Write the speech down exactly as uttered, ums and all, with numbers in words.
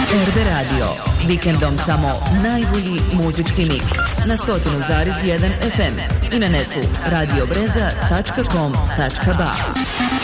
R B Radio. Vikendom samo najbolji muzički miks na sto zarez jedan F M i na netu radio breza tačka com tačka ba.